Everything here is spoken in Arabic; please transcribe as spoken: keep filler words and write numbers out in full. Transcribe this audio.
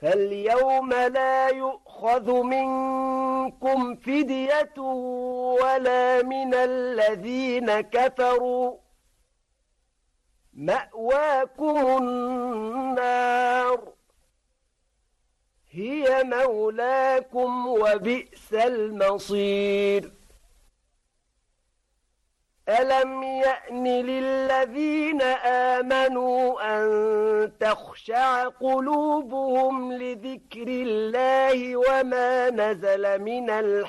فاليوم لا يؤخذ منكم فدية ولا من الذين كفروا، مأواكم النار هي مولاكم وبئس المصير. ألم يأن للذين آمنوا أن تخشع قلوبهم لذكر الله وما نزل من الحق